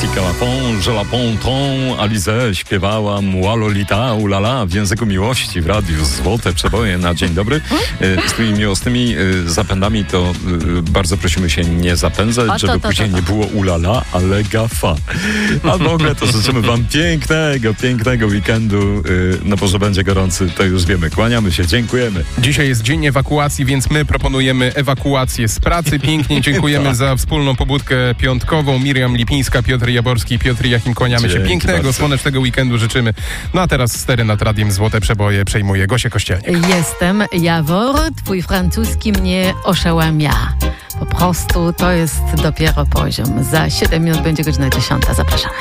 Jessica Lapon, Je la Ponton, Alize śpiewała Mua Lolita, ulala w języku miłości w radiu. Złote przeboje na dzień dobry. Z tymi miłosnymi zapędami to bardzo prosimy się nie zapędzać, żeby później nie było ulala, ale gafa. A w ogóle to życzymy wam pięknego weekendu. No bo że będzie gorący, to już wiemy. Kłaniamy się, dziękujemy. Dzisiaj jest dzień ewakuacji, więc my proponujemy ewakuację z pracy. Pięknie dziękujemy za wspólną pobudkę piątkową. Miriam Lipińska, Piotr Jaborski, Piotr Jachim, kłaniamy się. Pięknego, bardzo słonecznego weekendu życzymy. No a teraz stery nad radiem Złote Przeboje przejmuje Gosia Kościelnik. Jestem Jawor, twój francuski mnie oszałamia. Po prostu to jest dopiero poziom. Za 7 minut będzie godzina 10. Zapraszam.